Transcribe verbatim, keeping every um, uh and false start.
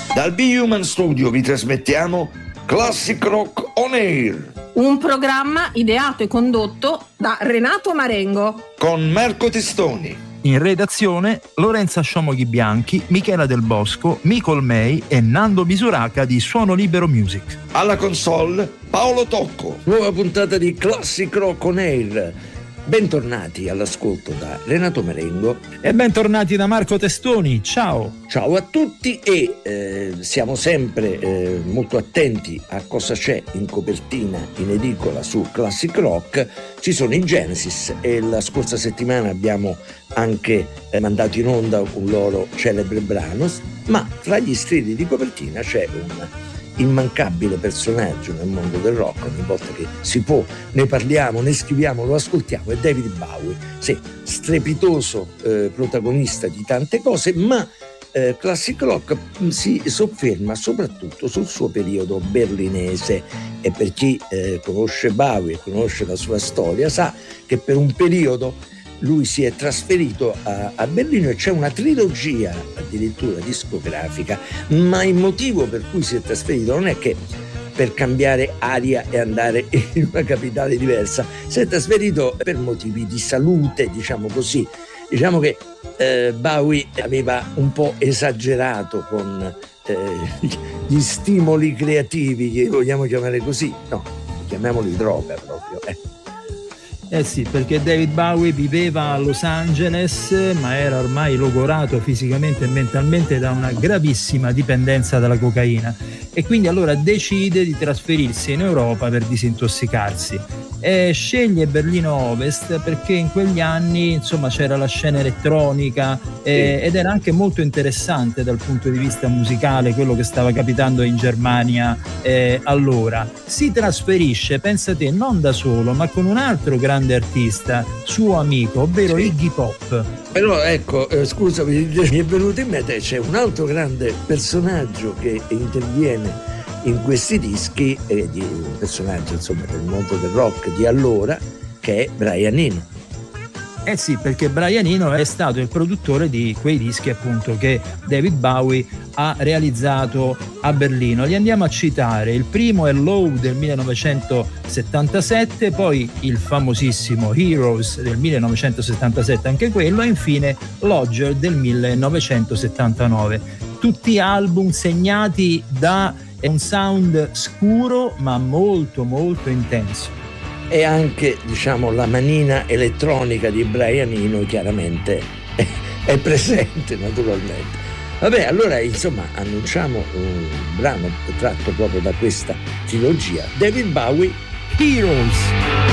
Dal Be Human Studio vi trasmettiamo Classic Rock On Air, un programma ideato e condotto da Renato Marengo con Marco Testoni. In redazione Lorenza Sciomoghi Bianchi, Michela Del Bosco, Micol May e Nando Misuraca di Suono Libero Music. Alla console Paolo Tocco. Nuova puntata di Classic Rock On Air. Bentornati all'ascolto da Renato Marengo e bentornati da Marco Testoni. Ciao. Ciao a tutti e eh, siamo sempre eh, molto attenti a cosa c'è in copertina in edicola su Classic Rock. Ci sono i Genesis e la scorsa settimana abbiamo anche eh, mandato in onda un loro celebre brano, ma tra gli strilli di copertina c'è un immancabile personaggio nel mondo del rock. Ogni volta che si può ne parliamo, ne scriviamo, lo ascoltiamo. È David Bowie, sì, strepitoso eh, protagonista di tante cose, ma eh, Classic Rock si sofferma soprattutto sul suo periodo berlinese, e per chi eh, conosce Bowie e conosce la sua storia sa che per un periodo lui si è trasferito a, a Berlino e c'è una trilogia addirittura discografica, ma il motivo per cui si è trasferito non è che per cambiare aria e andare in una capitale diversa, si è trasferito per motivi di salute, diciamo così. Diciamo che eh, Bowie aveva un po' esagerato con eh, gli stimoli creativi, che vogliamo chiamare così, no, chiamiamoli droga proprio, eh. Eh sì, perché David Bowie viveva a Los Angeles, ma era ormai logorato fisicamente e mentalmente da una gravissima dipendenza dalla cocaina, e quindi allora decide di trasferirsi in Europa per disintossicarsi. E sceglie Berlino Ovest perché in quegli anni insomma c'era la scena elettronica eh, ed era anche molto interessante dal punto di vista musicale quello che stava capitando in Germania eh, allora. Si trasferisce, pensa te, non da solo ma con un altro grande artista, suo amico, ovvero sì. Iggy Pop. Però ecco, eh, scusami, mi è venuto in mente, c'è un altro grande personaggio che interviene in questi dischi, eh, di un personaggio insomma del mondo del rock di allora, che è Brian Eno. Eh sì, perché Brian Eno è stato il produttore di quei dischi appunto che David Bowie ha realizzato a Berlino. Li andiamo a citare: il primo è Low del millenovecentosettantasette, poi il famosissimo Heroes del millenovecentosettantasette anche quello, e infine Lodger del millenovecentosettantanove. Tutti album segnati da un sound scuro ma molto molto intenso. E anche, diciamo, la manina elettronica di Brian Eno chiaramente è, è presente, naturalmente. Vabbè, allora insomma annunciamo un brano tratto proprio da questa trilogia, David Bowie, Heroes.